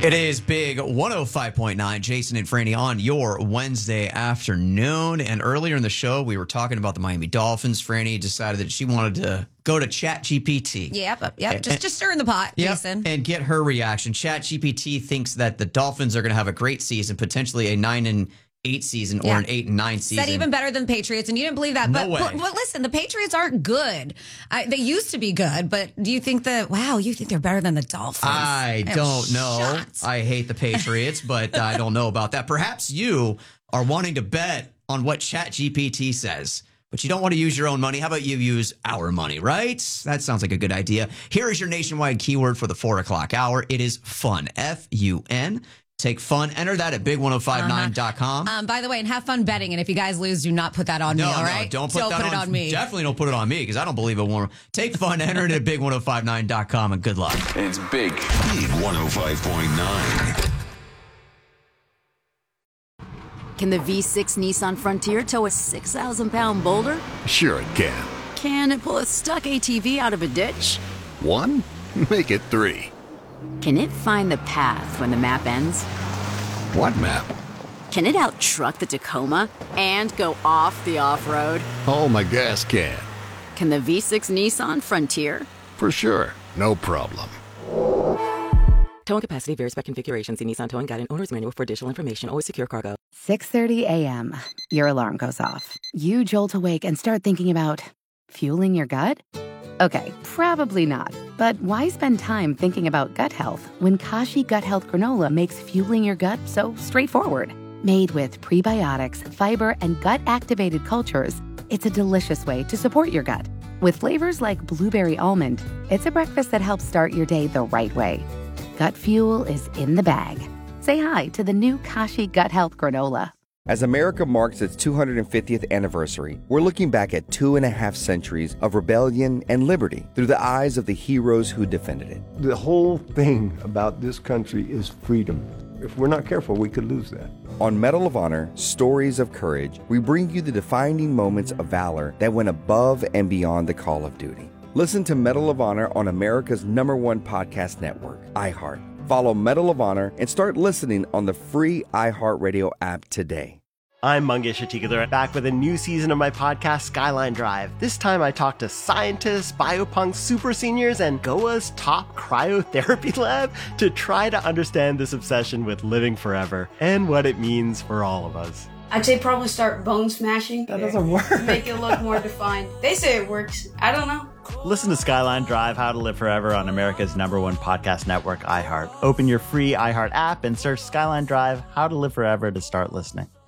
It is Big 105.9, Jason and Franny on your Wednesday afternoon. And earlier in the show, we were talking about the Miami Dolphins. Franny decided that she wanted to go to ChatGPT. Yep. Just stir in the pot, Jason. And get her reaction. ChatGPT thinks that the Dolphins are going to have a great season, potentially a 9-8 season or an 8-9 season. Said even better than the Patriots, and you didn't believe that. No way. But listen, the Patriots aren't good. They used to be good, but do you think you think they're better than the Dolphins? I don't know. I hate the Patriots, but I don't know about that. Perhaps you are wanting to bet on what ChatGPT says, but you don't want to use your own money. How about you use our money, right? That sounds like a good idea. Here is your nationwide keyword for the 4 o'clock hour. It is fun. F-U-N. Take fun. Enter that at big1059.com. By the way, and have fun betting. And if you guys lose, do not put that on me, all right? Don't put it on me. Definitely don't put it on me because I don't believe it won't. Take fun. Enter it at big1059.com and good luck. It's Big 105.9. Can the V6 Nissan Frontier tow a 6,000-pound boulder? Sure it can. Can it pull a stuck ATV out of a ditch? 1? Make it 3. Can it find the path when the map ends? What map? Can it out-truck the Tacoma and go off the off-road? Oh, my gas can. Can the V6 Nissan Frontier? For sure. No problem. Towing capacity varies by configuration. See Nissan Towing Guide and Owner's Manual for additional information. Always secure cargo. 6:30 a.m. Your alarm goes off. You jolt awake and start thinking about fueling your gut? Okay, probably not. But why spend time thinking about gut health when Kashi Gut Health Granola makes fueling your gut so straightforward? Made with prebiotics, fiber, and gut-activated cultures, it's a delicious way to support your gut. With flavors like blueberry almond, it's a breakfast that helps start your day the right way. Gut fuel is in the bag. Say hi to the new Kashi Gut Health Granola. As America marks its 250th anniversary, we're looking back at 2.5 centuries of rebellion and liberty through the eyes of the heroes who defended it. The whole thing about this country is freedom. If we're not careful, we could lose that. On Medal of Honor, Stories of Courage, we bring you the defining moments of valor that went above and beyond the call of duty. Listen to Medal of Honor on America's #1 podcast network, iHeart. Follow Medal of Honor and start listening on the free iHeartRadio app today. I'm Mangesh Atikadar, back with a new season of my podcast, Skyline Drive. This time I talk to scientists, biopunks, super seniors, and Goa's top cryotherapy lab to try to understand this obsession with living forever and what it means for all of us. I'd say probably start bone smashing. That doesn't work. Make it look more defined. They say it works. I don't know. Listen to Skyline Drive, How to Live Forever on America's #1 podcast network, iHeart. Open your free iHeart app and search Skyline Drive, How to Live Forever to start listening.